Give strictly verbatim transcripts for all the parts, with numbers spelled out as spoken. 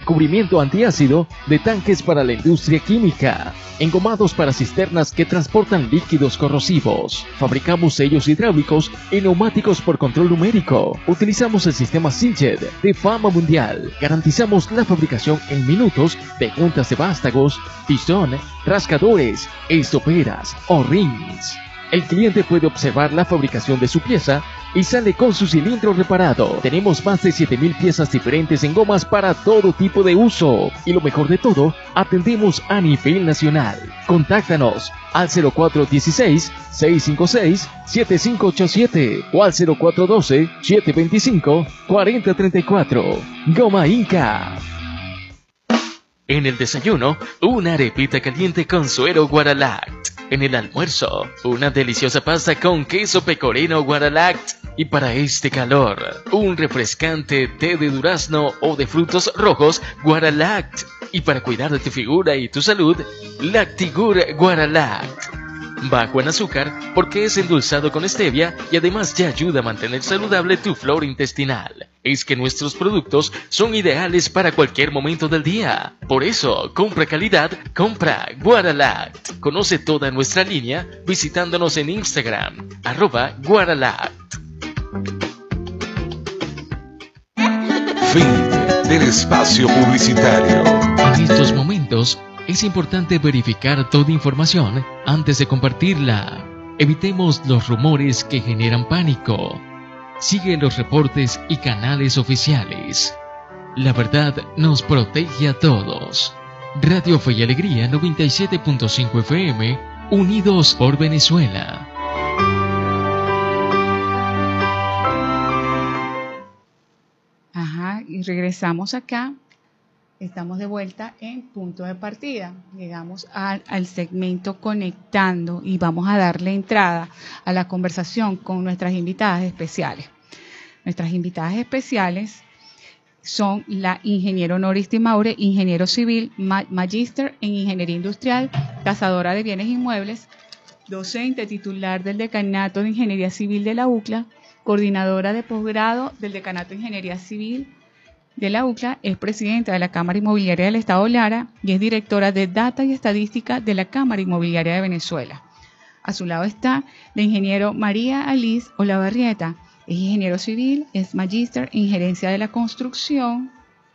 recubrimiento antiácido de tanques para la industria química, engomados para cisternas que transportan líquidos corrosivos. Fabricamos sellos hidráulicos y neumáticos por control numérico. Utilizamos el sistema Siljet de fama mundial. Garantizamos la fabricación en minutos de juntas de vástagos, pistón, rascadores, estoperas o rings. El cliente puede observar la fabricación de su pieza y sale con su cilindro reparado. Tenemos más de siete mil piezas diferentes en gomas para todo tipo de uso. Y lo mejor de todo, atendemos a nivel nacional. Contáctanos al cero cuatro uno seis, seis cinco seis, siete cinco ocho siete o al cero cuatro uno dos, siete dos cinco, cuatro cero tres cuatro. Goma Inca. En el desayuno, una arepita caliente con suero Guaralact. En el almuerzo, una deliciosa pasta con queso pecorino Guaralact. Y para este calor, un refrescante té de durazno o de frutos rojos Guaralact. Y para cuidar de tu figura y tu salud, Lactigur Guaralact. Bajo en azúcar porque es endulzado con stevia y además te ayuda a mantener saludable tu flora intestinal. Es que nuestros productos son ideales para cualquier momento del día. Por eso, compra calidad, compra Guaralact. Conoce toda nuestra línea visitándonos en Instagram, arroba Guaralact. Fin del espacio publicitario. En estos momentos, es importante verificar toda información antes de compartirla. Evitemos los rumores que generan pánico. Sigue los reportes y canales oficiales. La verdad nos protege a todos. Radio Fe y Alegría noventa y siete punto cinco F M, unidos por Venezuela. Ajá, y regresamos acá. Estamos de vuelta en punto de partida. Llegamos a, al segmento conectando y vamos a darle entrada a la conversación con nuestras invitadas especiales. Nuestras invitadas especiales son la ingeniero Noris Timaure, ingeniero civil, ma- magíster en ingeniería industrial, tasadora de bienes inmuebles, docente titular del decanato de ingeniería civil de la U C L A, coordinadora de posgrado del decanato de ingeniería civil de la U C L A, es presidenta de la Cámara Inmobiliaria del Estado Lara y es directora de Data y Estadística de la Cámara Inmobiliaria de Venezuela. A su lado está la ingeniero María Alice Olavarrieta, es ingeniero civil, es magíster en gerencia de la construcción,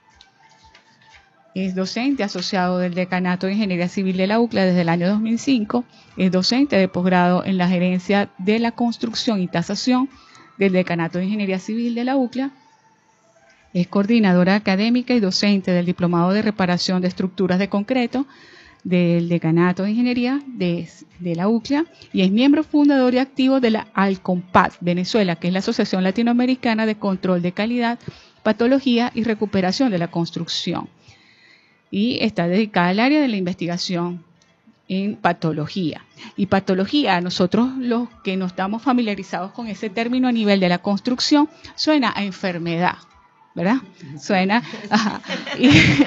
es docente asociado del Decanato de Ingeniería Civil de la U C L A desde el año dos mil cinco, es docente de posgrado en la gerencia de la construcción y tasación del Decanato de Ingeniería Civil de la U C L A, es coordinadora académica y docente del Diplomado de Reparación de Estructuras de Concreto del Decanato de Ingeniería de, de la U C L A y es miembro fundador y activo de la ALCOMPAD Venezuela, que es la Asociación Latinoamericana de Control de Calidad, Patología y Recuperación de la Construcción. Y está dedicada al área de la investigación en patología. Y patología, nosotros los que no estamos familiarizados con ese término a nivel de la construcción, suena a enfermedad, ¿verdad? Suena, ajá, y,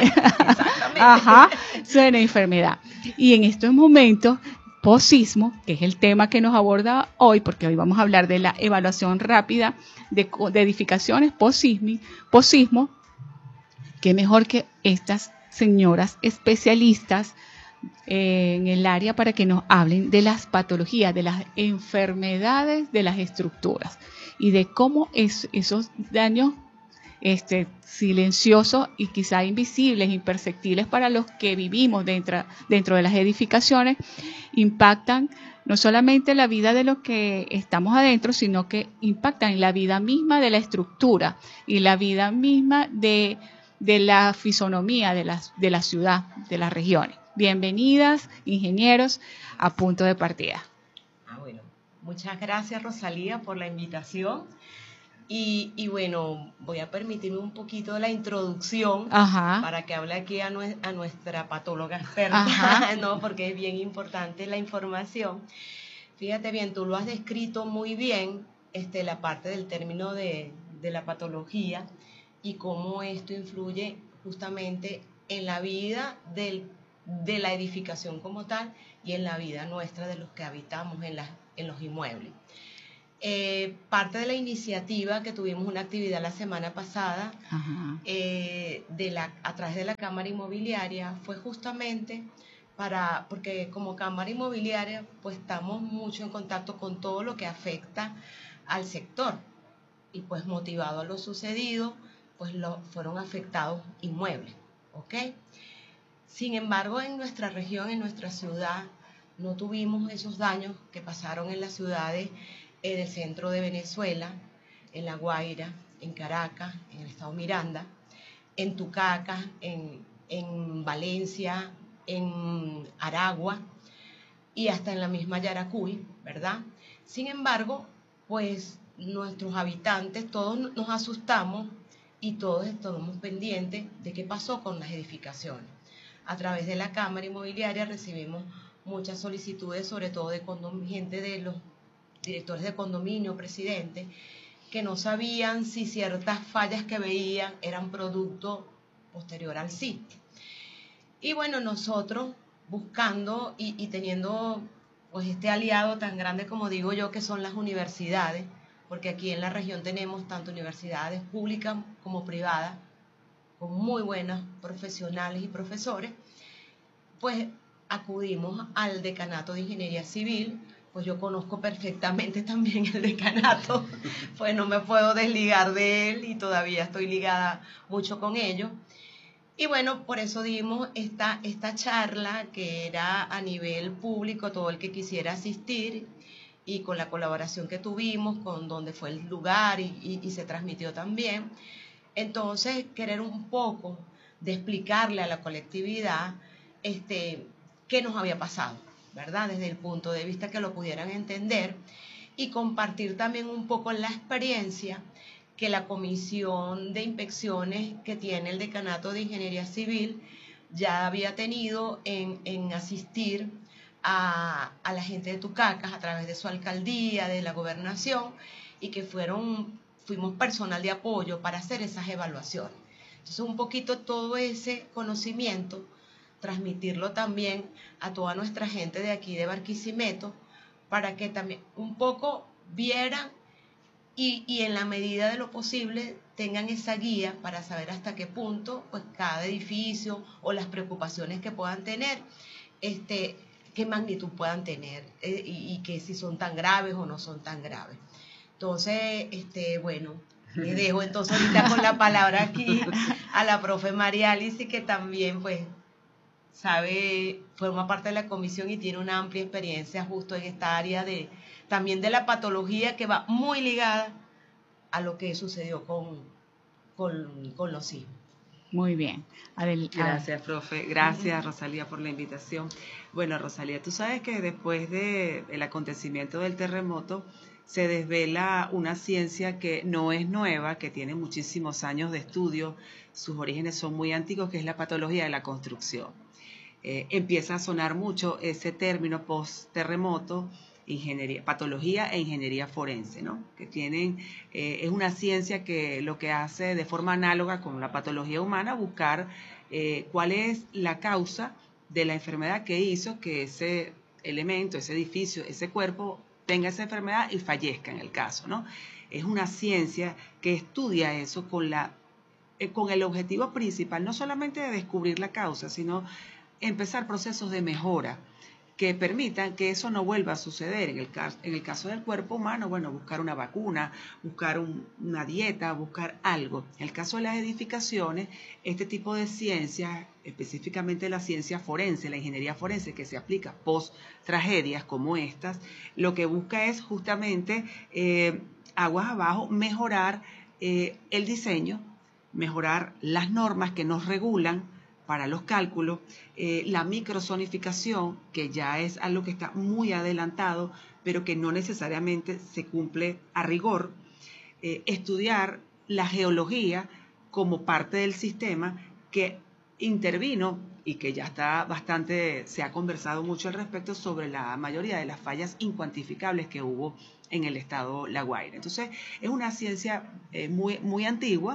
ajá, suena a enfermedad. Y en estos momentos, post-sismo, que es el tema que nos aborda hoy, porque hoy vamos a hablar de la evaluación rápida de, de edificaciones post-sismo, post-sismo, qué mejor que estas señoras especialistas eh, en el área para que nos hablen de las patologías, de las enfermedades de las estructuras y de cómo es, esos daños este, silenciosos y quizá invisibles, imperceptibles para los que vivimos dentro, dentro de las edificaciones, impactan no solamente la vida de los que estamos adentro, sino que impactan en la vida misma de la estructura y la vida misma de, de la fisonomía de la, de la ciudad, de las regiones. Bienvenidas, ingenieros, a punto de partida. Ah, bueno, muchas gracias, Rosalía, por la invitación. Y, y bueno, voy a permitirme un poquito la introducción. Ajá. Para que hable aquí a, nue a nuestra patóloga experta, ¿no? Porque es bien importante la información. Fíjate bien, tú lo has descrito muy bien, este, la parte del término de, de la patología y cómo esto influye justamente en la vida del, de la edificación como tal y en la vida nuestra de los que habitamos en, la, en los inmuebles. Eh, parte de la iniciativa que tuvimos una actividad la semana pasada eh, de la, a través de la Cámara Inmobiliaria fue justamente para, porque como Cámara Inmobiliaria pues estamos mucho en contacto con todo lo que afecta al sector y pues motivado a lo sucedido pues lo, fueron afectados inmuebles, ¿ok? Sin embargo, en nuestra región, en nuestra ciudad, no tuvimos esos daños que pasaron en las ciudades eh, del centro de Venezuela, en La Guaira, en Caracas, en el estado Miranda, en Tucacas, en, en Valencia, en Aragua y hasta en la misma Yaracuy, ¿verdad? Sin embargo, pues nuestros habitantes, todos nos asustamos y todos estamos pendientes de qué pasó con las edificaciones. A través de la Cámara Inmobiliaria recibimos muchas solicitudes, sobre todo de gente de los directores de condominio, presidentes, que no sabían si ciertas fallas que veían eran producto posterior al sismo. Y bueno, nosotros buscando y, y teniendo pues este aliado tan grande como digo yo, que son las universidades, porque aquí en la región tenemos tanto universidades públicas como privadas, con muy buenos profesionales y profesores, pues acudimos al Decanato de Ingeniería Civil. Pues yo conozco perfectamente también el decanato, pues no me puedo desligar de él y todavía estoy ligada mucho con ellos. Y bueno, por eso dimos esta, esta charla que era a nivel público, todo el que quisiera asistir, y con la colaboración que tuvimos, con donde fue el lugar y, y, y se transmitió también. Entonces, querer un poco de explicarle a la colectividad este, qué nos había pasado, ¿verdad? Desde el punto de vista que lo pudieran entender y compartir también un poco la experiencia que la comisión de inspecciones que tiene el Decanato de Ingeniería Civil ya había tenido en, en asistir a, a la gente de Tucacas a través de su alcaldía, de la gobernación, y que fueron, fuimos personal de apoyo para hacer esas evaluaciones. Entonces, un poquito todo ese conocimiento, transmitirlo también a toda nuestra gente de aquí de Barquisimeto, para que también un poco vieran y, y en la medida de lo posible tengan esa guía para saber hasta qué punto pues cada edificio o las preocupaciones que puedan tener, este, qué magnitud puedan tener eh, y, y que si son tan graves o no son tan graves. Entonces, este, bueno, le dejo entonces ahorita con la palabra aquí a la profe María Alice, que también pues sabe, forma parte de la comisión y tiene una amplia experiencia justo en esta área de también de la patología, que va muy ligada a lo que sucedió con, con, con los hijos. Muy bien. Adel, Gracias, profe. Gracias, Rosalía, por la invitación. Bueno, Rosalía, tú sabes que después del acontecimiento del terremoto se desvela una ciencia que no es nueva, que tiene muchísimos años de estudio, sus orígenes son muy antiguos, que es la patología de la construcción. Eh, empieza a sonar mucho ese término post-terremoto, ingeniería, patología e ingeniería forense, ¿no? Que tienen, eh, es una ciencia que lo que hace de forma análoga con la patología humana, buscar eh, cuál es la causa de la enfermedad que hizo que ese elemento, ese edificio, ese cuerpo tenga esa enfermedad y fallezca en el caso, ¿no? Es una ciencia que estudia eso con, la, eh, con el objetivo principal, no solamente de descubrir la causa, sino empezar procesos de mejora que permitan que eso no vuelva a suceder. En el caso, en el caso del cuerpo humano, bueno, buscar una vacuna, buscar un, una dieta, buscar algo. En el caso de las edificaciones, este tipo de ciencias, específicamente la ciencia forense, la ingeniería forense que se aplica post tragedias como estas, lo que busca es justamente eh, aguas abajo mejorar eh, el diseño, mejorar las normas que nos regulan para los cálculos, eh, la microzonificación, que ya es algo que está muy adelantado, pero que no necesariamente se cumple a rigor, eh, estudiar la geología como parte del sistema que intervino y que ya está bastante, se ha conversado mucho al respecto sobre la mayoría de las fallas incuantificables que hubo en el estado La Guaira. Entonces, es una ciencia eh, muy, muy antigua,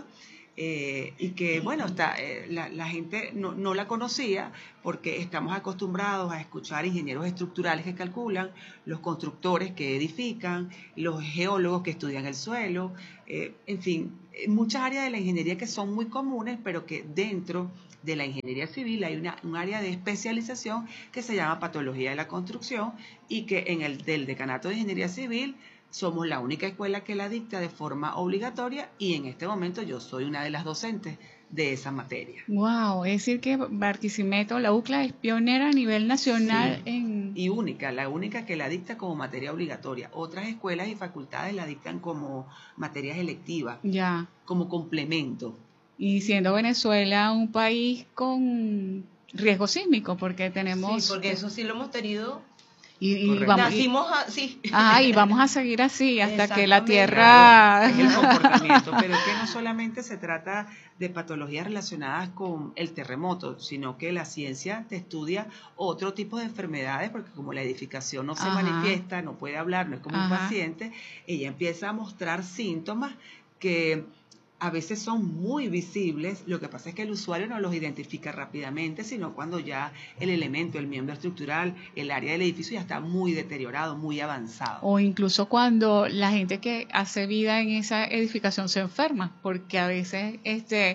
Eh, y que, bueno, está, eh, la, la gente no, no la conocía porque estamos acostumbrados a escuchar ingenieros estructurales que calculan, los constructores que edifican, los geólogos que estudian el suelo, eh, en fin, muchas áreas de la ingeniería que son muy comunes, pero que dentro de la ingeniería civil hay una, un área de especialización que se llama patología de la construcción y que en el del decanato de ingeniería civil somos la única escuela que la dicta de forma obligatoria y en este momento yo soy una de las docentes de esa materia. Wow, es decir que Barquisimeto, la UCLA es pionera a nivel nacional sí, en... y única, la única que la dicta como materia obligatoria. Otras escuelas y facultades la dictan como materias electivas, ya, como complemento. Y siendo Venezuela un país con riesgo sísmico, porque tenemos... Sí, porque eso sí lo hemos tenido... Y, y vamos, Nacimos así. Ajá, y vamos a seguir así hasta que la Tierra... Claro, es el comportamiento, pero es que no solamente se trata de patologías relacionadas con el terremoto, sino que la ciencia te estudia otro tipo de enfermedades, porque como la edificación no se Ajá. manifiesta, no puede hablar, no es como Ajá. un paciente, ella empieza a mostrar síntomas que... a veces son muy visibles, lo que pasa es que el usuario no los identifica rápidamente, sino cuando ya el elemento, el miembro estructural, el área del edificio ya está muy deteriorado, muy avanzado. O incluso cuando la gente que hace vida en esa edificación se enferma, porque a veces este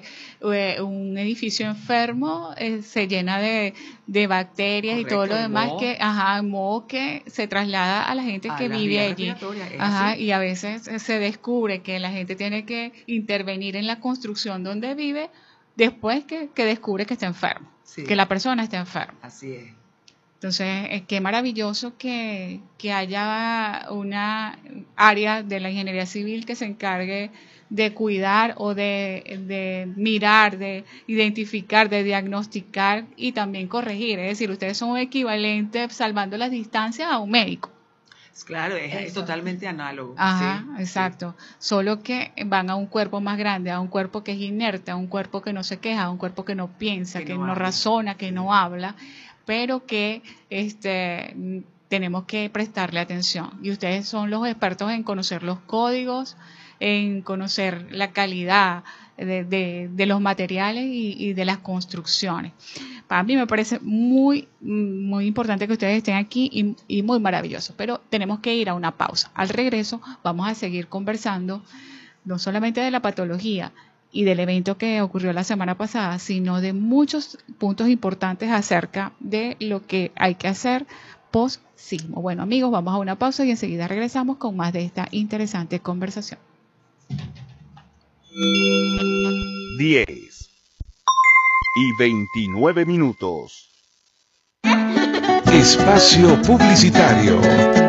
un edificio enfermo eh, se llena de, de bacterias Correcto, y todo lo demás moho. que, ajá, moho que se traslada a la gente a que la vive allí. Ajá, así. Y a veces se descubre que la gente tiene que intervenir en la construcción donde vive después que, que descubre que está enfermo, sí. que la persona está enferma. Así es. Entonces, eh, qué maravilloso que, que haya una área de la ingeniería civil que se encargue de cuidar o de, de mirar, de identificar, de diagnosticar y también corregir. Es decir, ustedes son un equivalente, salvando las distancias, a un médico. Claro, es, es totalmente análogo. Ajá, sí, exacto. Sí. Solo que van a un cuerpo más grande, a un cuerpo que es inerte, a un cuerpo que no se queja, a un cuerpo que no piensa, que, que no, no razona, que sí. no habla, pero que este, tenemos que prestarle atención. Y ustedes son los expertos en conocer los códigos, en conocer la calidad de, de, de los materiales y, y de las construcciones. Para mí me parece muy, muy importante que ustedes estén aquí y, y muy maravilloso, pero tenemos que ir a una pausa. Al regreso vamos a seguir conversando no solamente de la patología y del evento que ocurrió la semana pasada, sino de muchos puntos importantes acerca de lo que hay que hacer post-sismo. Bueno, amigos, vamos a una pausa y enseguida regresamos con más de esta interesante conversación. diez y veintinueve minutos. Espacio publicitario.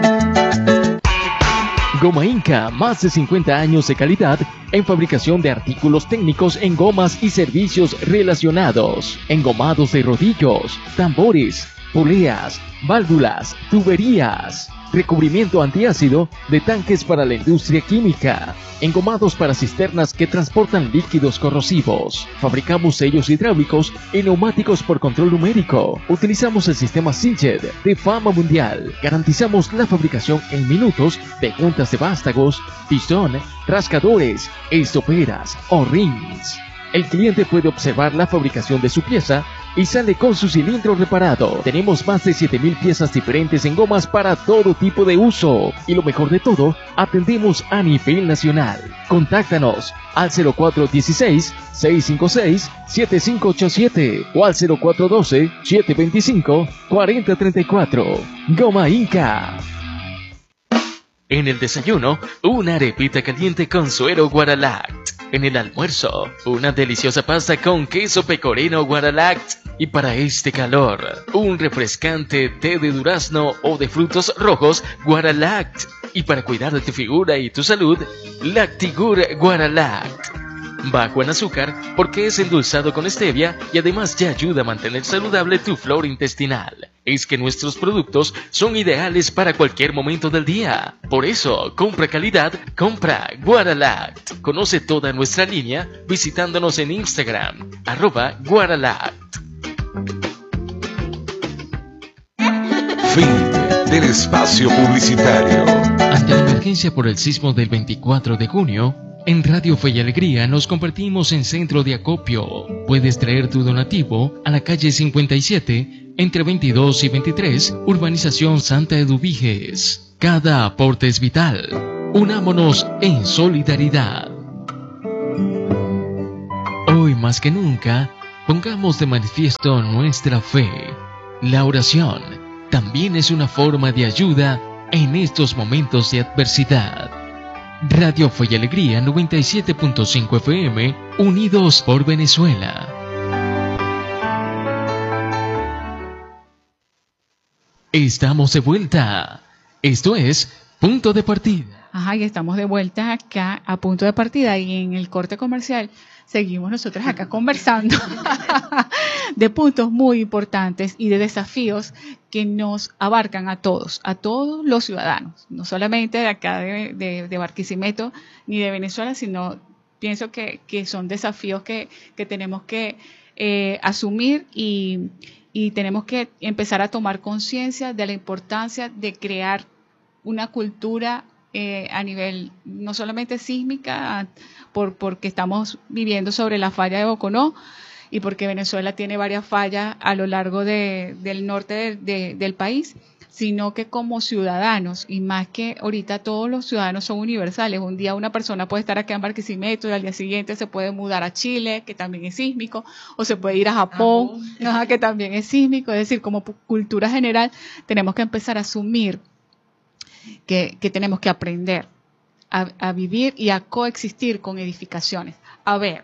Goma Inca, más de cincuenta años de calidad en fabricación de artículos técnicos en gomas y servicios relacionados, engomados de rodillos, tambores, poleas, válvulas, tuberías, recubrimiento antiácido de tanques para la industria química, engomados para cisternas que transportan líquidos corrosivos. Fabricamos sellos hidráulicos y neumáticos por control numérico. Utilizamos el sistema Siljet de fama mundial. Garantizamos la fabricación en minutos de juntas de vástagos, pistón, rascadores, estoperas o rings. El cliente puede observar la fabricación de su pieza y sale con su cilindro reparado. Tenemos más de siete mil piezas diferentes en gomas para todo tipo de uso. Y lo mejor de todo, atendemos a nivel nacional. Contáctanos al cero cuatro uno seis, seis cinco seis, siete cinco ocho siete o al cero cuatro uno dos, siete dos cinco, cuatro cero tres cuatro. Goma Inca. En el desayuno, una arepita caliente con suero Guaralact. En el almuerzo, una deliciosa pasta con queso pecorino Guaralact. Y para este calor, un refrescante té de durazno o de frutos rojos Guaralact. Y para cuidar de tu figura y tu salud, Lactigur Guaralact. Bajo en azúcar porque es endulzado con stevia y además ya ayuda a mantener saludable tu flora intestinal. Es que nuestros productos son ideales para cualquier momento del día. Por eso, compra calidad, compra Guaralact. Conoce toda nuestra línea visitándonos en Instagram, arroba Guaralact. Fin del espacio publicitario. Ante la emergencia por el sismo del veinticuatro de junio, En Radio Fe y Alegría nos convertimos en centro de acopio. Puedes traer tu donativo a la calle cincuenta y siete, entre veintidós y veintitrés, Urbanización Santa Eduviges. Cada aporte es vital. Unámonos en solidaridad. Hoy más que nunca, pongamos de manifiesto nuestra fe. La oración también es una forma de ayuda en estos momentos de adversidad. Radio Fe y Alegría noventa y siete punto cinco F M, unidos por Venezuela. Estamos de vuelta. Esto es Punto de Partida. Ajá, y estamos de vuelta acá a Punto de Partida, y en el corte comercial seguimos nosotros acá conversando de puntos muy importantes y de desafíos que nos abarcan a todos, a todos los ciudadanos, no solamente de acá de, de, de Barquisimeto ni de Venezuela, sino pienso que, que son desafíos que, que tenemos que eh, asumir y, y tenemos que empezar a tomar conciencia de la importancia de crear una cultura eh, a nivel no solamente sísmica, por, porque estamos viviendo sobre la falla de Boconó y porque Venezuela tiene varias fallas a lo largo de, del norte de, de, del país, sino que como ciudadanos, y más que ahorita todos los ciudadanos son universales. Un día una persona puede estar aquí en Barquisimeto y al día siguiente se puede mudar a Chile, que también es sísmico, o se puede ir a Japón, ¿no? que también es sísmico. Es decir, como cultura general tenemos que empezar a asumir que, que tenemos que aprender a, a vivir y a coexistir con edificaciones. A ver,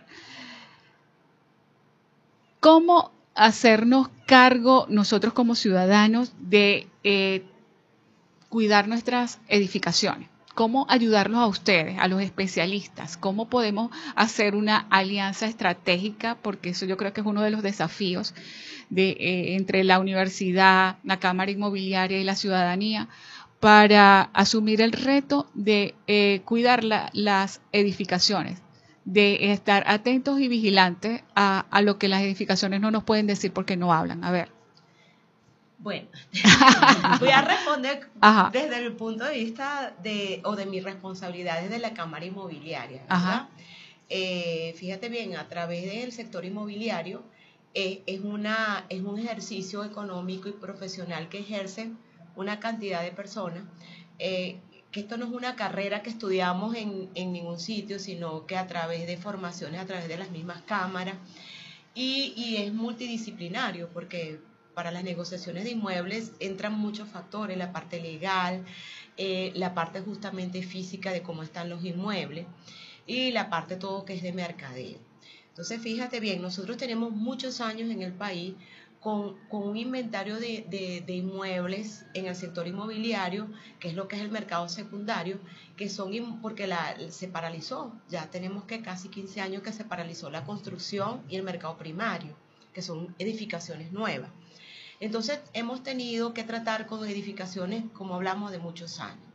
¿cómo hacernos cargo nosotros como ciudadanos de eh, cuidar nuestras edificaciones? ¿Cómo ayudarlos a ustedes, a los especialistas? ¿Cómo podemos hacer una alianza estratégica? Porque eso yo creo que es uno de los desafíos de, eh, entre la universidad, la Cámara Inmobiliaria y la ciudadanía, para asumir el reto de eh, cuidar la, las edificaciones, de estar atentos y vigilantes a, a lo que las edificaciones no nos pueden decir porque no hablan. A ver. Bueno, voy a responder Ajá. desde el punto de vista de, o de mis responsabilidades de la Cámara Inmobiliaria, ¿verdad? Ajá. Eh, fíjate bien, a través del sector inmobiliario eh, es, una, es un ejercicio económico y profesional que ejercen una cantidad de personas, eh, que esto no es una carrera que estudiamos en, en ningún sitio, sino que a través de formaciones, a través de las mismas cámaras, y, y es multidisciplinario, porque para las negociaciones de inmuebles entran muchos factores, la parte legal, eh, la parte justamente física de cómo están los inmuebles, y la parte todo que es de mercadeo. Entonces, fíjate bien, nosotros tenemos muchos años en el país Con, con un inventario de, de, de inmuebles en el sector inmobiliario, que es lo que es el mercado secundario, que son, porque la, se paralizó, ya tenemos que casi quince años que se paralizó la construcción y el mercado primario, que son edificaciones nuevas. Entonces hemos tenido que tratar con edificaciones, como hablamos, de muchos años.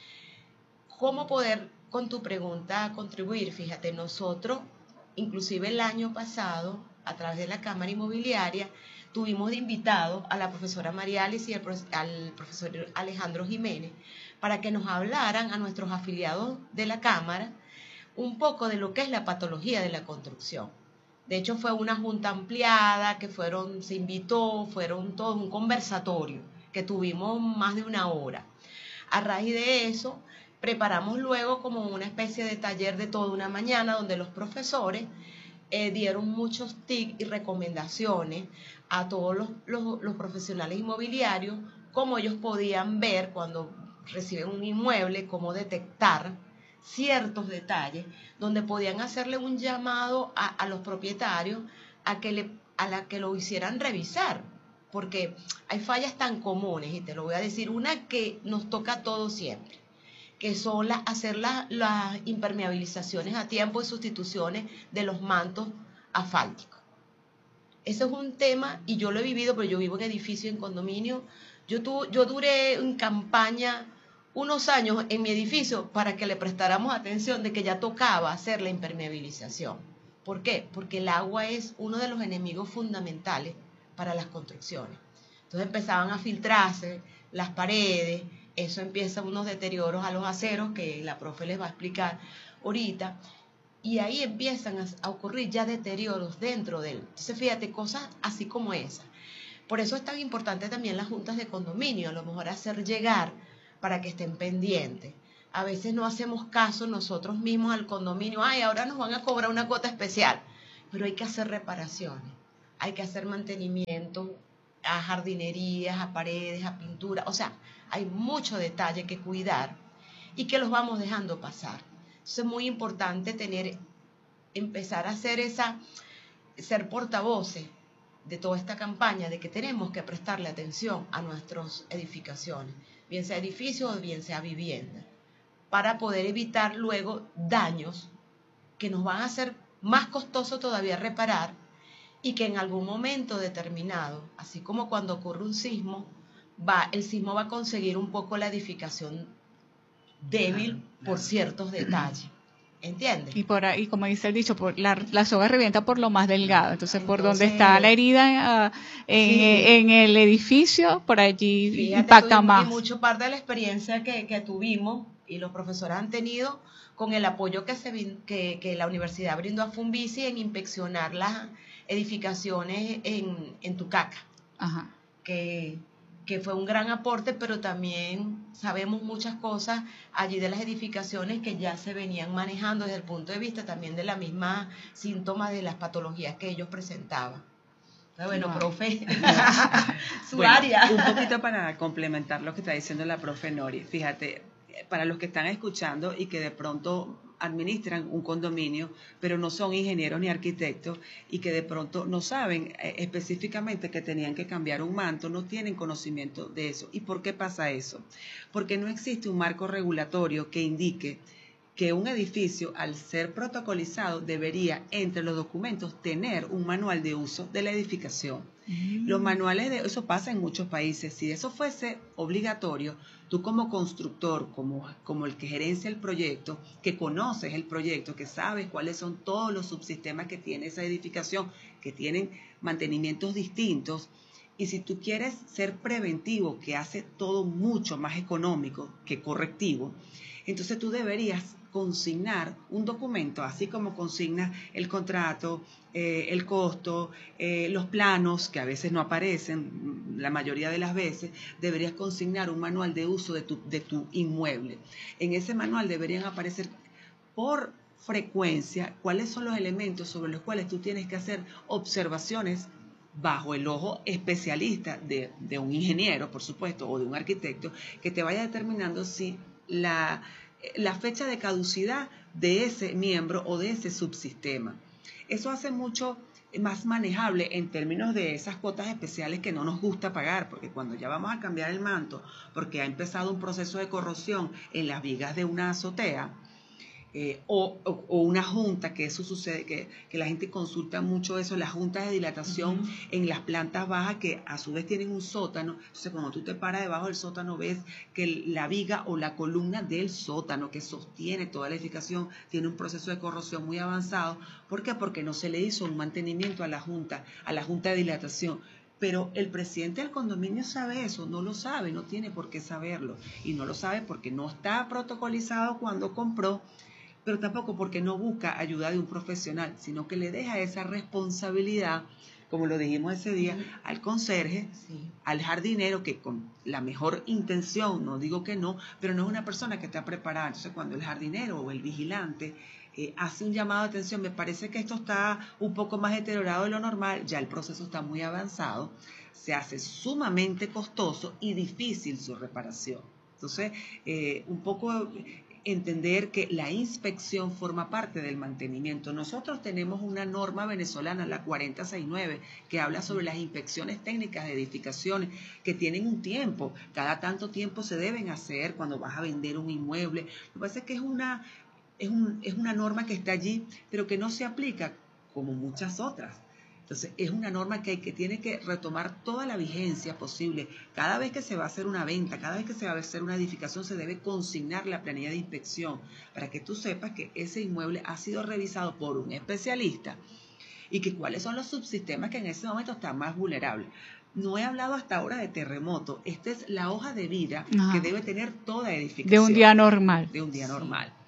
¿Cómo poder, con tu pregunta, contribuir? Fíjate, nosotros, inclusive el año pasado, a través de la Cámara Inmobiliaria, tuvimos de invitado a la profesora María Alice y al, al profesor Alejandro Jiménez para que nos hablaran a nuestros afiliados de la Cámara un poco de lo que es la patología de la construcción. De hecho, fue una junta ampliada que fueron, se invitó, fueron todo un conversatorio que tuvimos más de una hora. A raíz de eso, preparamos luego como una especie de taller de toda una mañana donde los profesores Eh, dieron muchos tips y recomendaciones a todos los, los, los profesionales inmobiliarios, cómo ellos podían ver cuando reciben un inmueble, cómo detectar ciertos detalles, donde podían hacerle un llamado a, a los propietarios a que, le, a la que lo hicieran revisar, porque hay fallas tan comunes, y te lo voy a decir, una que nos toca a todos siempre, que son las, hacer las, las impermeabilizaciones a tiempo y sustituciones de los mantos asfálticos. Ese es un tema, y yo lo he vivido, pero yo vivo en edificio, en condominio. Yo, tu, yo duré en campaña unos años en mi edificio para que le prestáramos atención de que ya tocaba hacer la impermeabilización. ¿Por qué? Porque el agua es uno de los enemigos fundamentales para las construcciones. Entonces empezaban a filtrarse las paredes. Eso empieza unos deterioros a los aceros que la profe les va a explicar ahorita, y ahí empiezan a, a ocurrir ya deterioros dentro de él. Entonces, fíjate, cosas así como esa. Por eso es tan importante también las juntas de condominio, a lo mejor hacer llegar para que estén pendientes. A veces no hacemos caso nosotros mismos al condominio, ay, ahora nos van a cobrar una cuota especial, pero hay que hacer reparaciones, hay que hacer mantenimiento a jardinerías, a paredes, a pintura, o sea, hay mucho detalle que cuidar y que los vamos dejando pasar. Entonces es muy importante tener, empezar a hacer esa, ser portavoces de toda esta campaña de que tenemos que prestarle atención a nuestras edificaciones, bien sea edificios o bien sea vivienda, para poder evitar luego daños que nos van a hacer más costoso todavía reparar y que en algún momento determinado, así como cuando ocurre un sismo, va, el sismo va a conseguir un poco la edificación débil claro, claro. por ciertos detalles. ¿Entiendes? Y por ahí, como dice el dicho, por la, la soga revienta por lo más delgado. Entonces, Entonces por donde está la herida uh, en, sí. en el edificio, por allí Fíjate, impacta más. Y mucho parte de la experiencia que, que tuvimos y los profesores han tenido con el apoyo que, se, que, que la universidad brindó a Funvici en inspeccionar las edificaciones en, en Tucaca. Ajá. Que... que fue un gran aporte, pero también sabemos muchas cosas allí de las edificaciones que ya se venían manejando desde el punto de vista también de la misma síntomas de las patologías que ellos presentaban. Bueno, wow. profe, su bueno, área. Un poquito para complementar lo que está diciendo la profe Nori. Fíjate, para los que están escuchando y que de pronto administran un condominio, pero no son ingenieros ni arquitectos y que de pronto no saben eh, específicamente que tenían que cambiar un manto, no tienen conocimiento de eso. ¿Y por qué pasa eso? Porque no existe un marco regulatorio que indique que un edificio, al ser protocolizado, debería, entre los documentos, tener un manual de uso de la edificación. Mm. Los manuales de eso pasa en muchos países. Si eso fuese obligatorio, tú como constructor, como, como el que gerencia el proyecto, que conoces el proyecto, que sabes cuáles son todos los subsistemas que tiene esa edificación, que tienen mantenimientos distintos, y si tú quieres ser preventivo, que hace todo mucho más económico que correctivo, entonces tú deberías consignar un documento, así como consignas el contrato, eh, el costo, eh, los planos, que a veces no aparecen, la mayoría de las veces, deberías consignar un manual de uso de tu, de tu inmueble. En ese manual deberían aparecer por frecuencia cuáles son los elementos sobre los cuales tú tienes que hacer observaciones bajo el ojo especialista de, de un ingeniero, por supuesto, o de un arquitecto, que te vaya determinando si la... la fecha de caducidad de ese miembro o de ese subsistema. Eso hace mucho más manejable en términos de esas cuotas especiales que no nos gusta pagar, porque cuando ya vamos a cambiar el manto, porque ha empezado un proceso de corrosión en las vigas de una azotea, Eh, o, o, o una junta, que eso sucede, que, que la gente consulta mucho eso, las juntas de dilatación uh-huh. en las plantas bajas, que a su vez tienen un sótano. Entonces cuando tú te paras debajo del sótano, ves que la viga o la columna del sótano que sostiene toda la edificación tiene un proceso de corrosión muy avanzado. ¿Por qué? Porque no se le hizo un mantenimiento a la junta, a la junta de dilatación. Pero el presidente del condominio sabe eso, no lo sabe, no tiene por qué saberlo, y no lo sabe porque no está protocolizado cuando compró, pero tampoco porque no busca ayuda de un profesional, sino que le deja esa responsabilidad, como lo dijimos ese día, sí. al conserje, sí. al jardinero, que con la mejor intención, no digo que no, pero no es una persona que está preparada. Entonces, cuando el jardinero o el vigilante eh, hace un llamado de atención, me parece que esto está un poco más deteriorado de lo normal, ya el proceso está muy avanzado, se hace sumamente costoso y difícil su reparación. Entonces, eh, un poco... entender que la inspección forma parte del mantenimiento. Nosotros tenemos una norma venezolana, la cuarenta sesenta y nueve, que habla sobre las inspecciones técnicas de edificaciones, que tienen un tiempo. Cada tanto tiempo se deben hacer cuando vas a vender un inmueble. Lo que pasa es que es una, es un, es una norma que está allí, pero que no se aplica como muchas otras. Entonces, es una norma que, hay, que tiene que retomar toda la vigencia posible. Cada vez que se va a hacer una venta, cada vez que se va a hacer una edificación, se debe consignar la planilla de inspección para que tú sepas que ese inmueble ha sido revisado por un especialista y que cuáles son los subsistemas que en ese momento están más vulnerables. No he hablado hasta ahora de terremoto. Esta es la hoja de vida Ajá. que debe tener toda edificación. De un día normal. De un día normal.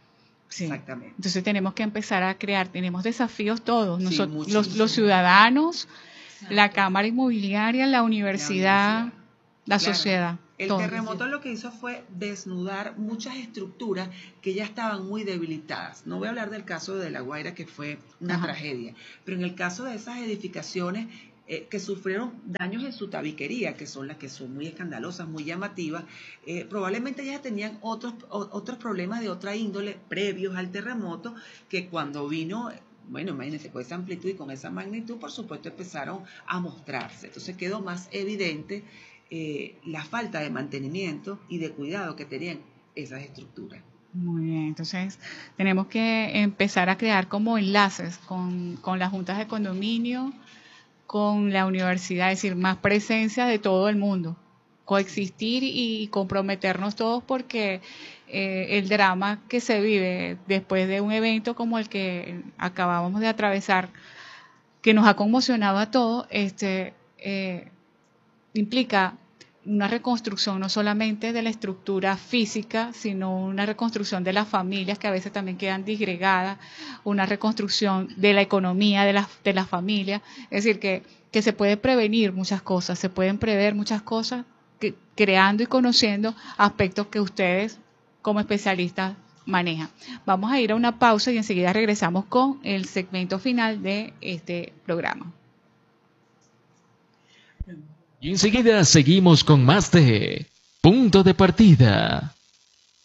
Sí. Exactamente. Entonces tenemos que empezar a crear, tenemos desafíos todos, nosotros, sí, mucho, los, mucho. los ciudadanos, Exacto. la Cámara Inmobiliaria, la universidad, la, universidad. la claro. sociedad. El todo. terremoto lo que hizo fue desnudar muchas estructuras que ya estaban muy debilitadas. No voy a hablar del caso de La Guaira, que fue una Ajá. tragedia, pero en el caso de esas edificaciones eh, que sufrieron daños en su tabiquería, que son las que son muy escandalosas, muy llamativas, eh, probablemente ya tenían otros, o, otros problemas de otra índole previos al terremoto, que cuando vino... Bueno, imagínense, con esa amplitud y con esa magnitud, por supuesto, empezaron a mostrarse. Entonces quedó más evidente eh, la falta de mantenimiento y de cuidado que tenían esas estructuras. Muy bien, entonces tenemos que empezar a crear como enlaces con, con las juntas de condominio, con la universidad, es decir, más presencia de todo el mundo, coexistir y comprometernos todos porque eh, el drama que se vive después de un evento como el que acabamos de atravesar, que nos ha conmocionado a todos, este, eh, implica una reconstrucción no solamente de la estructura física, sino una reconstrucción de las familias que a veces también quedan disgregadas, una reconstrucción de la economía de las de las familias, es decir, que, que se puede prevenir muchas cosas, se pueden prever muchas cosas, que, creando y conociendo aspectos que ustedes como especialistas manejan. Vamos a ir a una pausa y enseguida regresamos con el segmento final de este programa. Y enseguida seguimos con más de Punto de Partida.